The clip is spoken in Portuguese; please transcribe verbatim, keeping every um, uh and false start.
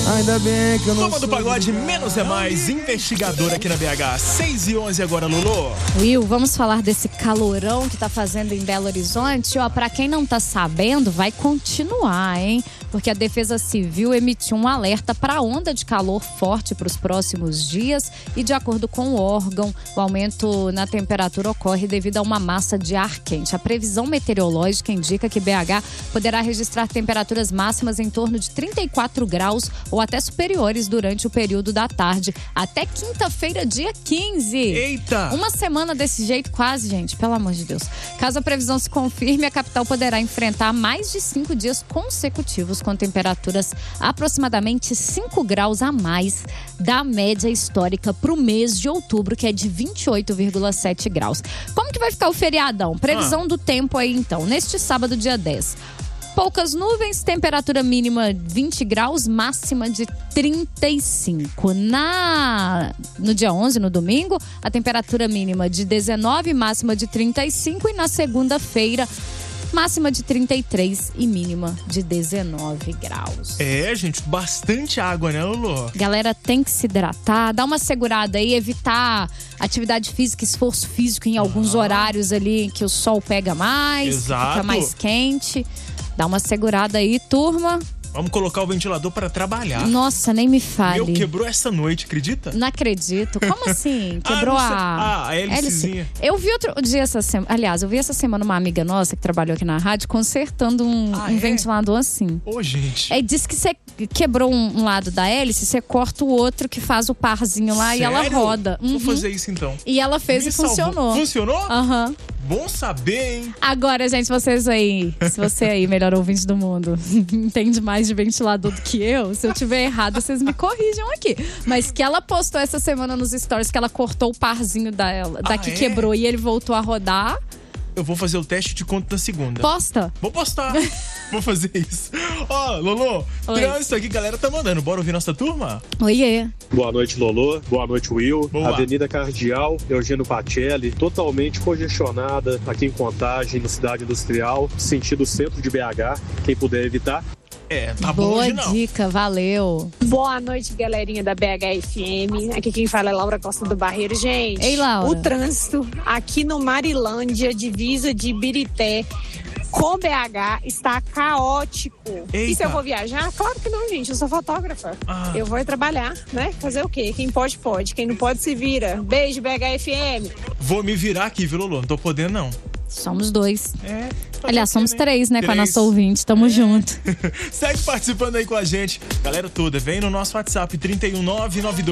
Ainda bem que eu não Toma do pagode, menos é mais, investigador aqui na B H. seis e onze agora, Lulu. Will, vamos falar desse calorão que tá fazendo em Belo Horizonte? Ó, pra quem não tá sabendo, vai continuar, hein? Porque a Defesa Civil emitiu um alerta para onda de calor forte para os próximos dias e, de acordo com o órgão, o aumento na temperatura ocorre devido a uma massa de ar quente. A previsão meteorológica indica que B H poderá registrar temperaturas máximas em torno de trinta e quatro graus ou até superiores durante o período da tarde, até quinta-feira, dia quinze. Eita! Uma semana desse jeito quase, gente, pelo amor de Deus. Caso a previsão se confirme, a capital poderá enfrentar mais de cinco dias consecutivos com temperaturas aproximadamente cinco graus a mais da média histórica para o mês de outubro, que é de vinte e oito vírgula sete graus. Como que vai ficar o feriadão? Previsão ah. do tempo aí, então. Neste sábado, dia dez. Poucas nuvens, temperatura mínima vinte graus, máxima de trinta e cinco. Na, no dia onze, no domingo, a temperatura mínima de dezenove, máxima de trinta e cinco. E na segunda-feira, máxima de trinta e três e mínima de dezenove graus. É, gente, bastante água, né, Lulu? Galera, tem que se hidratar, dar uma segurada aí, evitar atividade física, esforço físico em alguns ah. horários ali que o sol pega mais, Exato. Fica mais quente. Dá uma segurada aí, turma. Vamos colocar o ventilador para trabalhar. Nossa, nem me fale. Meu quebrou essa noite, acredita? Não acredito. Como assim? Quebrou ah, a... Ah, a hélicezinha. Eu vi outro dia essa semana... Aliás, eu vi essa semana uma amiga nossa que trabalhou aqui na rádio consertando um, ah, um é? ventilador assim. Ô, gente. É, diz que você quebrou um, um lado da hélice, você corta o outro que faz o parzinho lá. Sério? E ela roda. Uhum. Vou fazer isso então. E ela fez Me e funcionou. Salvou. Funcionou? Aham. Uhum. Bom saber, hein? Agora, gente, vocês aí, se você aí, melhor ouvinte do mundo, entende mais de ventilador do que eu, se eu tiver errado, vocês me corrijam aqui. Mas que ela postou essa semana nos stories que ela cortou o parzinho dela, ah, daqui é? quebrou e ele voltou a rodar. Eu vou fazer o teste e te conto na segunda. Posta? Vou postar. Vou fazer isso. Ó, oh, Lolo, trânsito aqui, galera tá mandando. Bora ouvir nossa turma? Oiê. Boa noite, Lolo. Boa noite, Will. Boa. Avenida Cardeal, Eugênio Pacelli, totalmente congestionada aqui em Contagem, na cidade industrial, sentido centro de B H. Quem puder evitar. É, tá bom. Boa hoje não. dica, valeu. Boa noite, galerinha da B H F M. Aqui quem fala é Laura Costa do Barreiro. Gente, Ei, Laura. O trânsito aqui no Marilândia, divisa de Ibirité com B H, está caótico. Eita. E se eu vou viajar? Claro que não, gente. Eu sou fotógrafa. Ah. Eu vou trabalhar, né? Fazer o quê? Quem pode, pode. Quem não pode, se vira. Beijo, B H F M. Vou me virar aqui, viu, Lolo? Não tô podendo, não. Somos dois. É. Aliás, somos três, né? Três. Com a nossa ouvinte. Tamo é. junto. Segue participando aí com a gente. Galera toda, vem no nosso WhatsApp trinta e um nove nove dois